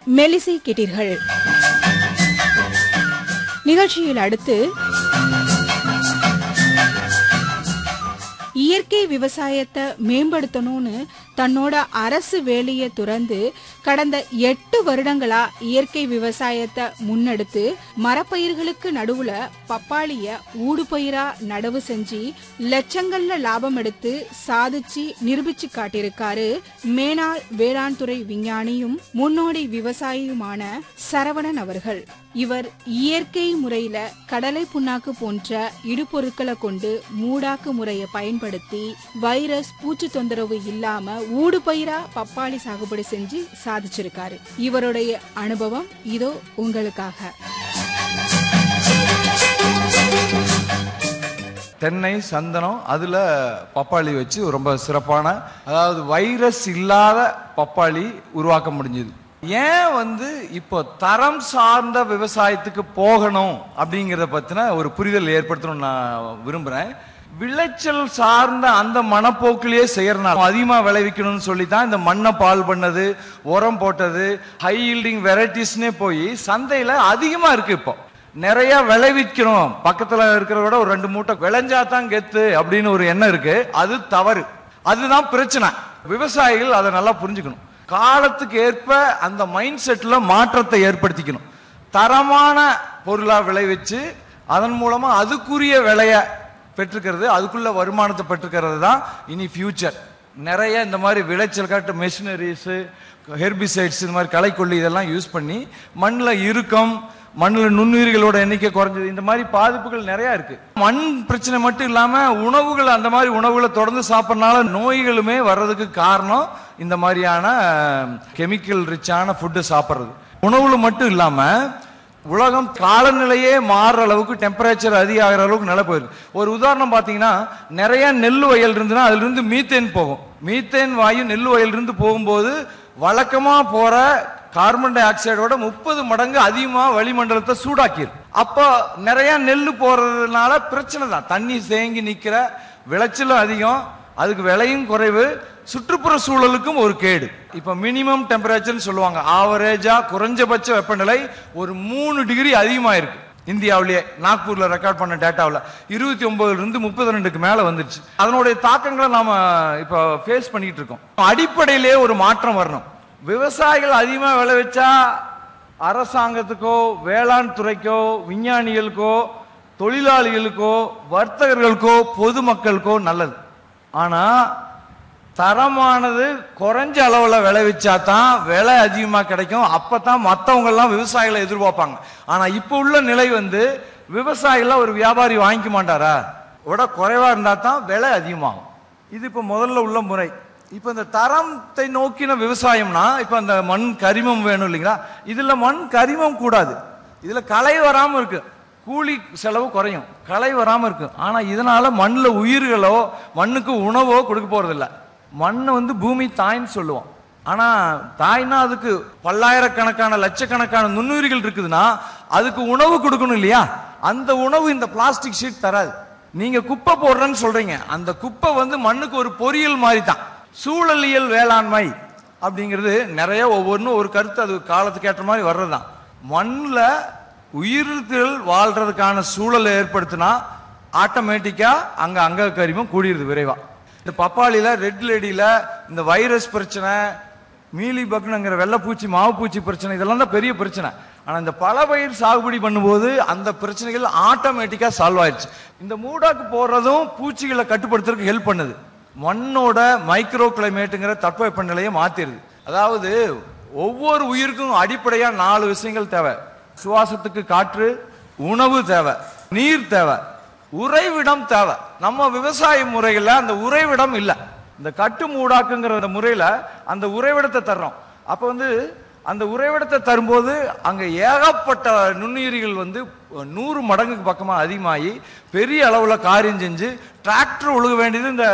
மெலிசை கேட்டீர்கள். நிகழ்ச்சியில் அடுத்து இயற்கை விவசாயத்தை மேம்படுத்தணும்னு தன்னோட அரசு வேலையை துறந்து கடந்த 8 வருடங்களா இயற்கை விவசாயத்தை முன்னெடுத்து மரப்பயிர்களுக்கு நடுவுல பப்பாளிய ஊடுபயிரா நடவு செஞ்சு லட்சங்கள்ல லாபம் எடுத்து சாதிச்சு நிரூபிச்சு காட்டியிருக்காரு மேனாள் வேளாண் துறை விஞ்ஞானியும் முன்னோடி விவசாயியுமான சரவணன் அவர்கள். இவர் இயற்கை முறையில கடலை புண்ணாக்கு போன்ற இடுபொருட்களை கொண்டு மூடாக்கு முறையை பயன்படுத்தி வைரஸ் பூச்சி தொந்தரவு இல்லாம ஊடுபயிரா பப்பாளி சாகுபடி செஞ்சு சாதிச்சிருக்காரு. இவருடைய அனுபவம் இதோ உங்களுக்காக. தென்னை, சந்தனம், அதுல பப்பாளி வச்சு ரொம்ப சிறப்பான, அதாவது வைரஸ் இல்லாத பப்பாளி உருவாக்க முடிஞ்சது. ஏன் இப்போ தரம் சார்ந்த விவசாயத்துக்கு போகணும் அப்படிங்கறத பத்தின ஒரு புரிதல் ஏற்படுத்தணும் நான் விரும்புறேன். விளைச்சல் சார்ந்த அந்த மனப்போக்கிலேயே செய்யறதுனால அதிகமா விளைவிக்கணும்னு சொல்லித்தான் இந்த மண்ணை பால் பண்ணது, உரம் போட்டது, ஹை ஈல்டிங் வெரைட்டிஸ்னே போய் சந்தையில அதிகமா இருக்கு. இப்போ நிறைய விளைவிக்கணும், பக்கத்துல இருக்கிறத விட ஒரு 2 மூட்டை விளைஞ்சாதான் கெத்து அப்படின்னு ஒரு எண்ணம் இருக்கு. அது தவறு, அதுதான் பிரச்சனை. விவசாயிகள் அதை நல்லா புரிஞ்சுக்கணும். காலத்துக்கு ஏற்ப அந்த மைண்ட் செட்ல மாற்றத்தை ஏற்படுத்திக்கணும். தரமான பொருளா விளைவிச்சு அதன் மூலமா அதுக்குரிய விலைய பெற்றுக்கிறது, அதுக்குள்ள வருமானத்தை பெற்றுக்கிறது தான் இனி ஃபியூச்சர். நிறைய இந்த மாதிரி விளைச்சல் காட்டு மெஷினரிஸ், ஹெர்பிசைட்ஸ், இந்த மாதிரி களைக்கொல்லி இதெல்லாம் யூஸ் பண்ணி மண்ணில் இறுக்கம், மண்ணில் நுண்ணுயிர்களோட எண்ணிக்கை குறைஞ்சது, இந்த மாதிரி பாதிப்புகள் நிறைய இருக்கு. மண் பிரச்சனை மட்டும் இல்லாம உணவுகள், அந்த மாதிரி உணவுகளை தொடர்ந்து சாப்பிட்றதுனால நோய்களுமே வர்றதுக்கு காரணம் இந்த மாதிரியான கெமிக்கல் ரிச்சான ஃபுட்டு சாப்பிட்றது. உணவுல மட்டும் இல்லாம உலகம் காலநிலையே மாறுற அளவுக்கு, டெம்பரேச்சர் அதிகாகிற அளவுக்கு நிலை போயிருக்கு. ஒரு உதாரணம் பார்த்தீங்கன்னா, நிறைய நெல் வயல் இருந்துன்னா அதுல இருந்து மீத்தேன் போகும். மீத்தேன் வாயு நெல் வயல் இருந்து போகும்போது வழக்கமா போற கார்பன் டை ஆக்சைடோட 30 மடங்கு அதிகமா வளிமண்டலத்தை சூடாக்கிடும். அப்போ நிறைய நெல் போறதுனால பிரச்சனை தான். தண்ணி தேங்கி நிக்கிற, விளைச்சலும் அதிகம், அதுக்கு விலையும் குறைவு, சுற்றுப்புற சூழலுக்கும் ஒரு கேடு. இப்ப மினிமம் டெம்பரேச்சர் சொல்லுவாங்க, ஆவரேஜா குறைஞ்சபட்ச வெப்பநிலை ஒரு 3 டிகிரி அதிகமா இருக்கு இந்தியாவிலேயே. நாக்பூர்ல ரெக்கார்ட் பண்ண டேட்டாவில் 29 இருந்து 32க்கு மேல வந்துருச்சு. அதனுடைய தாக்கங்களை நாம இப்ப ஃபேஸ் பண்ணிட்டு இருக்கோம். அடிப்படையிலே ஒரு மாற்றம் வரணும். விவசாயிகள் அதிகமா விளைவிச்சா அரசாங்கத்துக்கோ, வேளாண் துறைக்கோ, விஞ்ஞானிகளுக்கோ, தொழிலாளிகளுக்கோ, வர்த்தகர்களுக்கோ, பொதுமக்களுக்கோ நல்லது. ஆனா தரமானது குறைஞ்ச அளவுல விளைவிச்சா தான் விலை அதிகமா கிடைக்கும். அப்பதான் மற்றவங்க எல்லாம் விவசாயிகளை எதிர்பார்ப்பாங்க. ஆனா இப்ப உள்ள நிலை விவசாயிகள் ஒரு வியாபாரி வாங்கிக்க மாட்டாரா, விட குறைவா இருந்தா தான் விலை அதிகமாகும். இது இப்ப முதல்ல உள்ள முறை. இப்ப இந்த தரத்தை நோக்கின விவசாயம்னா, இப்ப அந்த மண் கரிமம் வேணும் இல்லைங்களா, இதுல மண் கரிமம் கூடாது, இதுல களை வராம இருக்கு, கூலி செலவு குறையும், களை வராம இருக்கு. ஆனா இதனால மண்ணில் உயிர்களோ மண்ணுக்கு உணவோ கொடுக்க போறது இல்லை. மண்ணை பூமி தாய்ன்னு சொல்லுவோம். ஆனா தாய்னா அதுக்கு பல்லாயிரக்கணக்கான லட்சக்கணக்கான நுண்ணுயிர்கள் இருக்குதுன்னா அதுக்கு உணவு கொடுக்கணும் இல்லையா? அந்த உணவு இந்த பிளாஸ்டிக் ஷீட் தராது. நீங்க குப்பை போடுறேன்னு சொல்றீங்க, அந்த குப்பை மண்ணுக்கு ஒரு பொறியியல் மாதிரி தான். சூழலியல் வேளாண்மை அப்படிங்கிறது நிறைய ஒவ்வொன்றும் ஒரு கருத்து, அது காலத்துக்கு ஏற்ற மாதிரி வர்றதுதான். மண்ணில் உயிர்கள் வாழ்றதுக்கான சூழலை ஏற்படுத்தினா ஆட்டோமேட்டிக்கா அங்க கரிமம் கூடியிருது விரைவா. இந்த பப்பாளியில, ரெட் லேடியில இந்த வைரஸ் பிரச்சனை, மீலி பக்னுங்கிற வெள்ளைப்பூச்சி, மாவுப்பூச்சி பிரச்சனை, இதெல்லாம் தான் பெரிய பிரச்சனை. ஆனா இந்த பல பயிர் சாகுபடி பண்ணும்போது அந்த பிரச்சனைகள் ஆட்டோமேட்டிக்கா சால்வ் ஆயிடுச்சு. இந்த மூடாக்கு போடுறதும் பூச்சிகளை கட்டுப்படுத்துறதுக்கு ஹெல்ப் பண்ணுது. மண்ணோட மைக்ரோ கிளைமேட்டுங்கிற தட்பவெப்ப நிலையை மாத்திருது. அதாவது ஒவ்வொரு உயிருக்கும் அடிப்படையா 4 விஷயங்கள் தேவை. சுவாசத்துக்கு காற்று, உணவு தேவை, நீர் தேவை, உறைவிடம் தேவை. நம்ம விவசாய முறையில அந்த உறைவிடம் இல்லை. இந்த கட்டு மூடாக்குங்கிற முறையில அந்த உறைவிடத்தை தர்றோம். அப்ப அந்த உறைவிடத்தை தரும்போது அங்க ஏகப்பட்ட நுண்ணுயிரிகள் 100 மடங்குக்கு பக்கமா அதிகமாகி பெரிய அளவுல காரியம் செஞ்சு டிராக்டர் ஒழுக வேண்டியது இந்த